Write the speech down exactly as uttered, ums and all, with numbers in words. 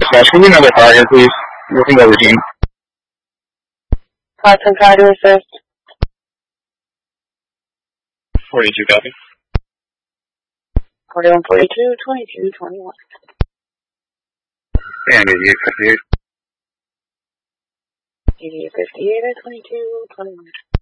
dispatch. Can we know the car here, please? Looking over team. Hudson car to assist. forty-two copy. forty-one forty-two, twenty-two twenty-one. And eighty-eight fifty-eight. eighty-eight fifty-eight at twenty-two twenty-one.